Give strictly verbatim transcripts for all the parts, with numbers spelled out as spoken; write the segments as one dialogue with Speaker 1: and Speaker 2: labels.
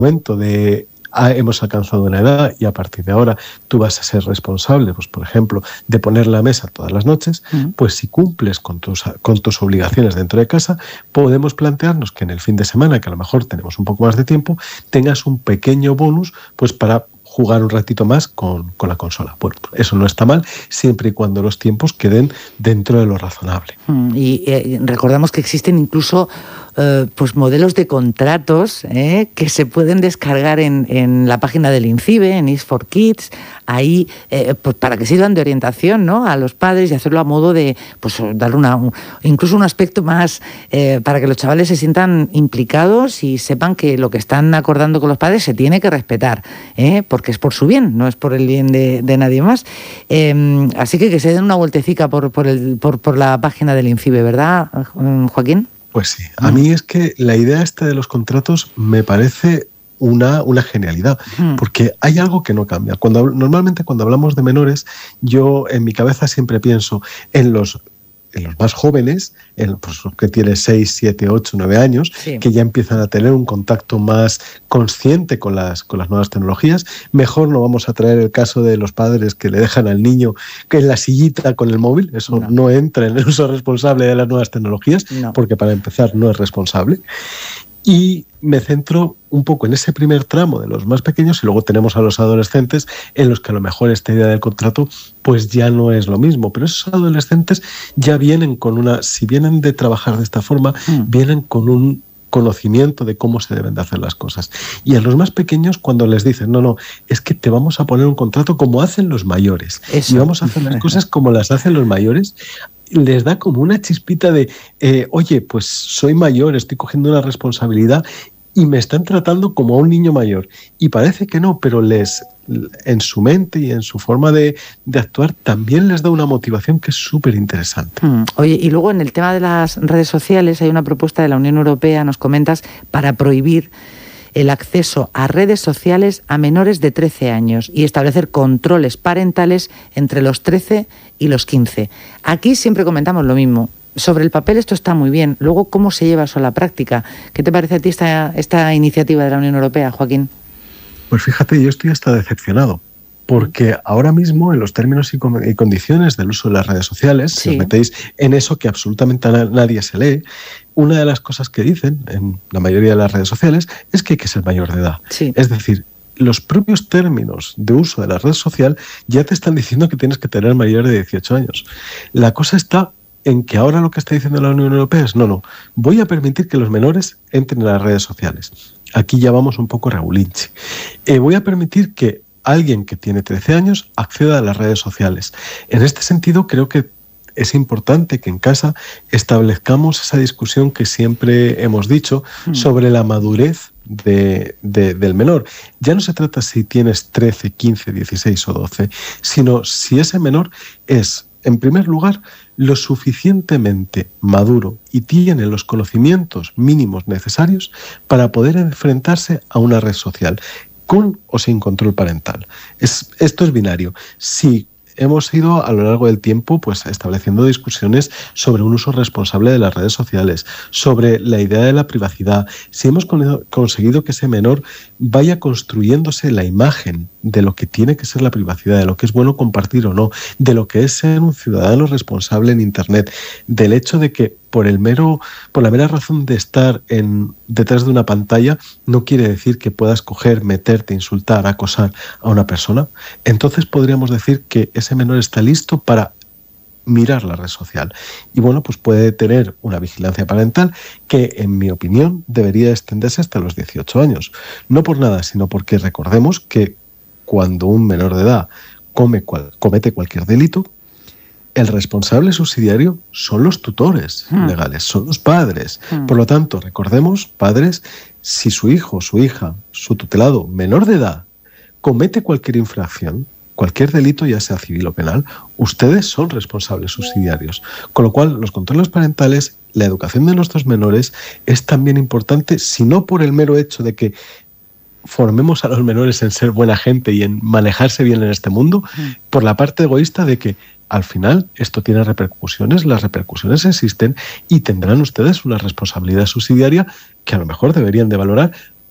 Speaker 1: momento de ah, hemos alcanzado una edad y a partir de ahora tú vas a ser responsable, pues por ejemplo, de poner la mesa todas las noches, uh-huh. pues si cumples con tus, con tus obligaciones dentro de casa, podemos plantearnos que en el fin de semana, que a lo mejor tenemos un poco más de tiempo, tengas un pequeño bonus pues para jugar un ratito más con, con la consola. Bueno, eso no está mal, siempre y cuando los tiempos queden dentro de lo razonable.
Speaker 2: Y eh, recordamos que existen incluso eh, pues modelos de contratos eh, que se pueden descargar en, en la página del INCIBE, en is for kids, ahí eh, pues para que sirvan de orientación, ¿no?, a los padres y hacerlo a modo de pues darle una, un, incluso un aspecto más eh, para que los chavales se sientan implicados y sepan que lo que están acordando con los padres se tiene que respetar, ¿eh? porque es por su bien, no es por el bien de, de nadie más. Eh, así que que se den una vueltecica por, por, el, por, por la página del INCIBE, ¿verdad, Joaquín?
Speaker 1: Pues sí, a mm. mí es que la idea esta de los contratos me parece Una, una genialidad, porque hay algo que no cambia. Cuando, normalmente cuando hablamos de menores, yo en mi cabeza siempre pienso en los, en los más jóvenes, en pues, los que tienen seis, siete, ocho, nueve años, sí. que ya empiezan a tener un contacto más consciente con las, con las nuevas tecnologías. Mejor no vamos a traer el caso de los padres que le dejan al niño que en la sillita con el móvil. Eso no, no entra en el uso responsable de las nuevas tecnologías, no. porque para empezar no es responsable. Y me centro un poco en ese primer tramo de los más pequeños y luego tenemos a los adolescentes en los que a lo mejor esta idea del contrato pues ya no es lo mismo. Pero esos adolescentes ya vienen con una, si vienen de trabajar de esta forma, mm. vienen con un conocimiento de cómo se deben de hacer las cosas. Y a los más pequeños cuando les dicen, no, no, es que te vamos a poner un contrato como hacen los mayores. Eso. Y vamos a hacer las cosas como las hacen los mayores, les da como una chispita de, eh, oye, pues soy mayor, estoy cogiendo una responsabilidad y me están tratando como a un niño mayor. Y parece que no, pero les, en su mente y en su forma de, de actuar también les da una motivación que es súper interesante.
Speaker 2: Hmm. Oye, y luego en el tema de las redes sociales hay una propuesta de la Unión Europea, nos comentas, para prohibir el acceso a redes sociales a menores de trece años y establecer controles parentales entre los trece y los quince. Aquí siempre comentamos lo mismo. Sobre el papel esto está muy bien. Luego, ¿cómo se lleva eso a la práctica? ¿Qué te parece a ti esta, esta iniciativa de la Unión Europea, Joaquín?
Speaker 1: Pues fíjate, yo estoy hasta decepcionado. Porque ahora mismo, en los términos y condiciones del uso de las redes sociales, sí. si os metéis en eso que absolutamente nadie se lee, una de las cosas que dicen en la mayoría de las redes sociales es que hay que ser mayor de edad. Sí. Es decir, los propios términos de uso de la red social ya te están diciendo que tienes que tener mayor de dieciocho años. La cosa está en que ahora lo que está diciendo la Unión Europea es no, no, voy a permitir que los menores entren a las redes sociales. Aquí ya vamos un poco regulinchi. Eh, voy a permitir que alguien que tiene trece años acceda a las redes sociales. En este sentido, creo que es importante que en casa establezcamos esa discusión que siempre hemos dicho mm. sobre la madurez de, de, del menor. Ya no se trata si tienes trece, quince, dieciséis o doce, sino si ese menor es, en primer lugar, lo suficientemente maduro y tiene los conocimientos mínimos necesarios para poder enfrentarse a una red social, con o sin control parental. Es, esto es binario. Si hemos ido a lo largo del tiempo pues estableciendo discusiones sobre un uso responsable de las redes sociales, sobre la idea de la privacidad, si hemos con, conseguido que ese menor vaya construyéndose la imagen de lo que tiene que ser la privacidad, de lo que es bueno compartir o no, de lo que es ser un ciudadano responsable en Internet, del hecho de que por el mero, por la mera razón de estar en, detrás de una pantalla no quiere decir que puedas coger, meterte, insultar, acosar a una persona. Entonces podríamos decir que ese menor está listo para mirar la red social. Y bueno, pues puede tener una vigilancia parental que, en mi opinión, debería extenderse hasta los dieciocho años. No por nada, sino porque recordemos que cuando un menor de edad come cual, comete cualquier delito, el responsable subsidiario son los tutores mm. legales, son los padres. Mm. Por lo tanto, recordemos, padres, si su hijo, su hija, su tutelado menor de edad comete cualquier infracción, cualquier delito, ya sea civil o penal, ustedes son responsables subsidiarios. Con lo cual, los controles parentales, la educación de nuestros menores es también importante, si no por el mero hecho de que formemos a los menores en ser buena gente y en manejarse bien en este mundo, mm. por la parte egoísta de que al final esto tiene repercusiones, las repercusiones existen y tendrán ustedes una responsabilidad subsidiaria que a lo mejor deberían de valorar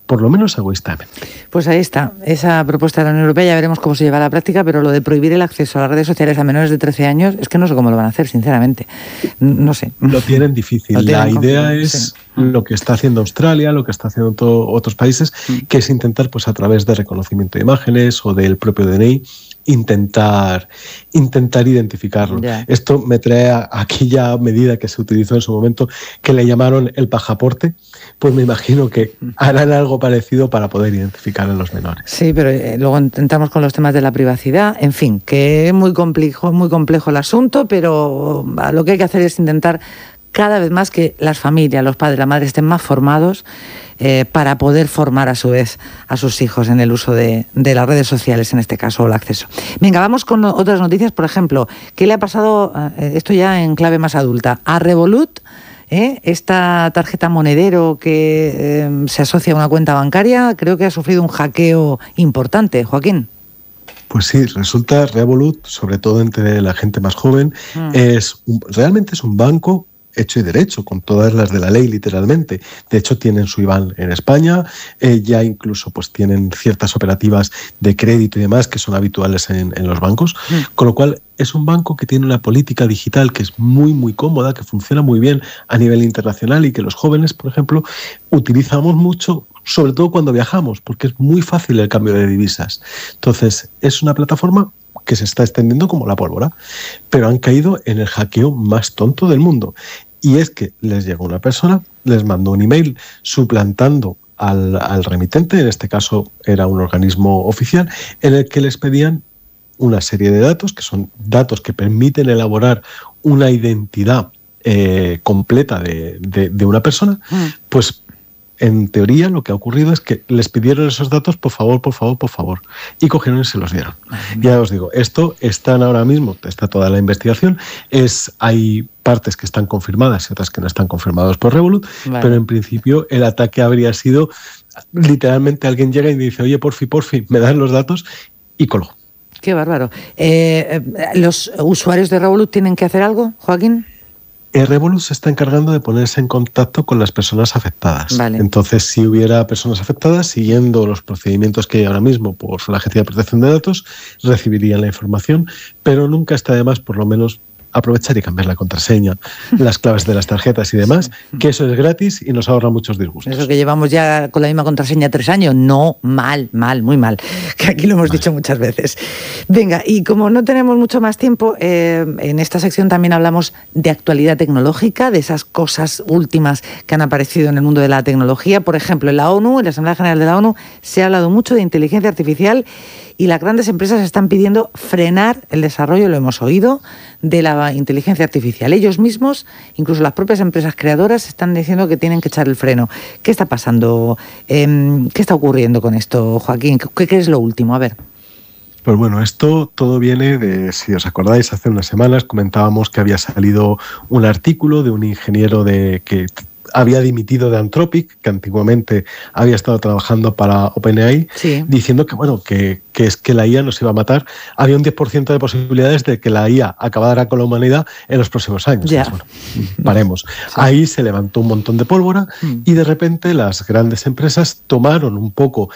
Speaker 1: por lo menos egoístamente.
Speaker 2: Pues ahí está, esa propuesta de la Unión Europea, ya veremos cómo se lleva a la práctica, pero lo de prohibir el acceso a las redes sociales a menores de trece años, es que no sé cómo lo van a hacer, sinceramente. No sé.
Speaker 1: Lo tienen difícil. Lo tienen la idea es sí. lo que está haciendo Australia, lo que está haciendo todo, otros países, sí. que es intentar, pues a través de reconocimiento de imágenes o del propio D N I, intentar, intentar identificarlo. Yeah. Esto me trae a aquella medida que se utilizó en su momento, que le llamaron el pasaporte, pues me imagino que harán algo parecido para poder identificar a los menores.
Speaker 2: Sí, pero eh, luego entramos con los temas de la privacidad, en fin, que es muy complejo, muy complejo el asunto, pero lo que hay que hacer es intentar cada vez más que las familias, los padres, la madre estén más formados eh, para poder formar a su vez a sus hijos en el uso de, de las redes sociales, en este caso, o el acceso. Venga, vamos con otras noticias. Por ejemplo, ¿qué le ha pasado, eh, esto ya en clave más adulta, a Revolut? ¿Eh? Esta tarjeta monedero que eh, se asocia a una cuenta bancaria, creo que ha sufrido un hackeo importante, Joaquín.
Speaker 1: Pues sí, resulta Revolut, sobre todo entre la gente más joven, mm. es un, realmente es un banco hecho y derecho, con todas las de la ley, literalmente. De hecho, tienen su I B A N en España, eh, ya incluso pues tienen ciertas operativas de crédito y demás que son habituales en, en los bancos, mm. con lo cual es un banco que tiene una política digital que es muy, muy cómoda, que funciona muy bien a nivel internacional y que los jóvenes, por ejemplo, utilizamos mucho, sobre todo cuando viajamos, porque es muy fácil el cambio de divisas. Entonces, es una plataforma que se está extendiendo como la pólvora, pero han caído en el hackeo más tonto del mundo. Y es que les llegó una persona, les mandó un email suplantando al, al remitente, en este caso era un organismo oficial, en el que les pedían una serie de datos, que son datos que permiten elaborar una identidad eh, completa de, de, de una persona, mm. pues en teoría lo que ha ocurrido es que les pidieron esos datos, por favor, por favor, por favor, y cogieron y se los dieron. Mm. Ya os digo, esto están ahora mismo, está toda la investigación, es hay partes que están confirmadas y otras que no están confirmadas por Revolut, vale. pero en principio el ataque habría sido, literalmente alguien llega y dice, oye, porfi, porfi, me dan los datos y colgó.
Speaker 2: Qué bárbaro. Eh, ¿Los usuarios de Revolut tienen que hacer algo, Joaquín?
Speaker 1: El Revolut se está encargando de ponerse en contacto con las personas afectadas. Vale. Entonces, si hubiera personas afectadas, siguiendo los procedimientos que hay ahora mismo por la Agencia de Protección de Datos, recibirían la información, pero nunca está de más, por lo menos, aprovechar y cambiar la contraseña, las claves de las tarjetas y demás, que eso es gratis y nos ahorra muchos disgustos.
Speaker 2: Eso que llevamos ya con la misma contraseña tres años, no, mal, mal, muy mal, que aquí lo hemos vale. dicho muchas veces. Venga, y como no tenemos mucho más tiempo, eh, en esta sección también hablamos de actualidad tecnológica, de esas cosas últimas que han aparecido en el mundo de la tecnología. Por ejemplo, en la ONU, en la Asamblea General de la ONU, se ha hablado mucho de inteligencia artificial y las grandes empresas están pidiendo frenar el desarrollo, lo hemos oído, de la inteligencia artificial. Ellos mismos, incluso las propias empresas creadoras, están diciendo que tienen que echar el freno. ¿Qué está pasando? Eh, ¿Qué está ocurriendo con esto, Joaquín? ¿Qué, qué es lo último? A ver.
Speaker 1: Pues bueno, esto todo viene de, si os acordáis, hace unas semanas comentábamos que había salido un artículo de un ingeniero de que había dimitido de Anthropic, que antiguamente había estado trabajando para OpenAI, sí. diciendo que bueno que, que es que la I A nos iba a matar. Había un diez por ciento de posibilidades de que la I A acabara con la humanidad en los próximos años.
Speaker 2: Ya.
Speaker 1: Bueno, paremos. Sí. Ahí se levantó un montón de pólvora mm. y de repente las grandes empresas tomaron un poco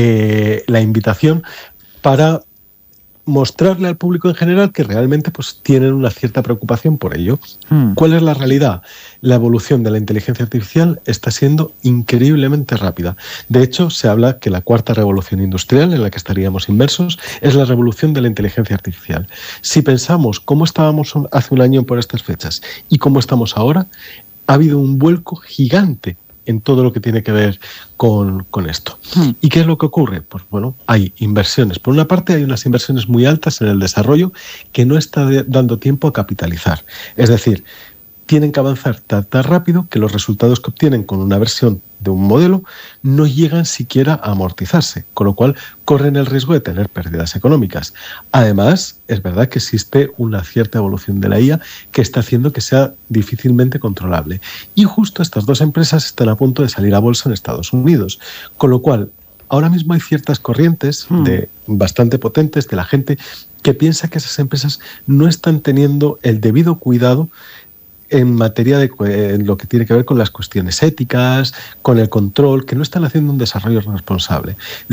Speaker 1: eh, la invitación para mostrarle al público en general que realmente pues, tienen una cierta preocupación por ello. Hmm. ¿Cuál es la realidad? La evolución de la inteligencia artificial está siendo increíblemente rápida. De hecho, se habla que la cuarta revolución industrial en la que estaríamos inmersos es la revolución de la inteligencia artificial. Si pensamos cómo estábamos hace un año por estas fechas y cómo estamos ahora, ha habido un vuelco gigante en todo lo que tiene que ver con, con esto. Hmm. ¿Y qué es lo que ocurre? Pues bueno, hay inversiones. Por una parte, hay unas inversiones muy altas en el desarrollo que no está de, dando tiempo a capitalizar. Es decir, tienen que avanzar tan, tan rápido que los resultados que obtienen con una versión de un modelo no llegan siquiera a amortizarse, con lo cual corren el riesgo de tener pérdidas económicas. Además, es verdad que existe una cierta evolución de la I A que está haciendo que sea difícilmente controlable. Y justo estas dos empresas están a punto de salir a bolsa en Estados Unidos, con lo cual ahora mismo hay ciertas corrientes hmm. de, bastante potentes de la gente que piensa que esas empresas no están teniendo el debido cuidado en materia de en lo que tiene que ver con las cuestiones éticas, con el control, que no están haciendo un desarrollo responsable.